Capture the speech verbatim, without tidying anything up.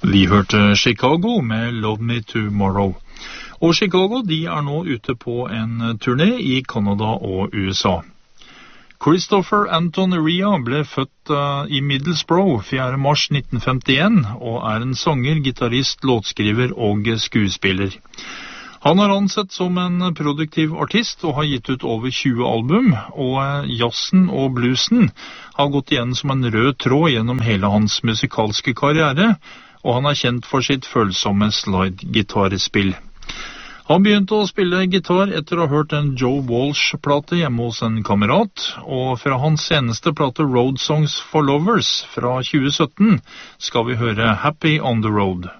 Vi hørte Chicago med Love Me Tomorrow. Og Chicago, de er nå ute på en turné i Canada og U S A. Christopher Anton Rea ble født uh, i Middlesbrough fjerde mars nitten femtien, og er en sanger, gitarist, låtskriver og skuespiller. Han er ansett som en produktiv artist og har gitt ut over tjue album, og jazzen og bluesen har gått igjen som en rød tråd gjennom hele hans musikalske karriere, og han er kjent for sitt følsomme slide-gitarspill. Han begynte å spille gitar etter å ha hørt en Joe Walsh-plate hjemme hos en kamerat, og fra hans seneste plate Road Songs for Lovers fra tjue sytten skal vi høre Happy on the Road.